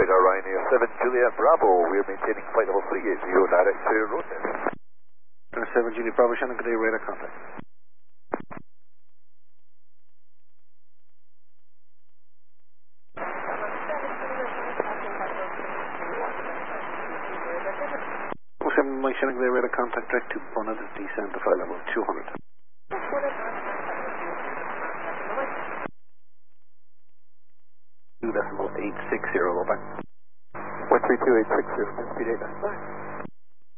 Radar Ryanair 7 Juliet Bravo. We're maintaining flight level 380 direct to Rochester. 7 Juliet Bravo, Shannon, good day, radar contact. Mike Shannon, good day, radar contact, direct to Bonnet, descend to flight level 200. 2.860, go back. 132.860, speed 895.